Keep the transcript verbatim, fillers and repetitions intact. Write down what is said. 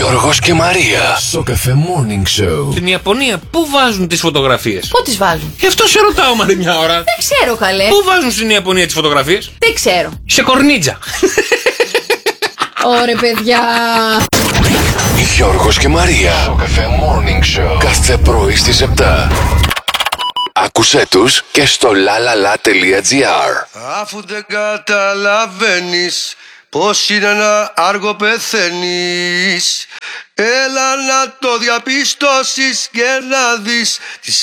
Γιώργος και Μαρία. Σοκαφέ Morning Show. Στην Ιαπωνία πού βάζουν τις φωτογραφίες? Πού τις βάζουν? Γι' αυτό σε ρωτάω, Μαρία, μια ώρα. Δεν ξέρω, καλέ. Πού βάζουν στην Ιαπωνία τις φωτογραφίες? Δεν ξέρω. Σε κορνίτζα. Ωρε, παιδιά. Γιώργος και Μαρία. Σοκαφέ Morning Show. Κάθε πρωί στις επτά. Άκουσέ τους και στο lalala.gr. Αφού δεν καταλαβαίνεις πως είναι να άργο πεθαίνεις, έλα να το διαπιστώσεις και να δεις τις